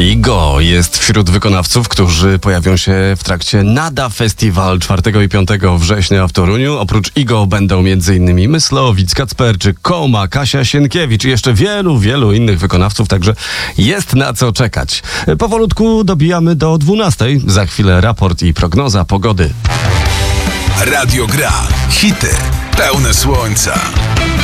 Igo jest wśród wykonawców, którzy pojawią się w trakcie Nada Festival 4 i 5 września w Toruniu. Oprócz Igo będą m.in. Myslowic, Kacperczyk, Koma, Kasia Sienkiewicz i jeszcze wielu innych wykonawców, także jest na co czekać. Powolutku dobijamy do 12. Za chwilę raport i prognoza pogody. Radio Gra. Hity pełne słońca.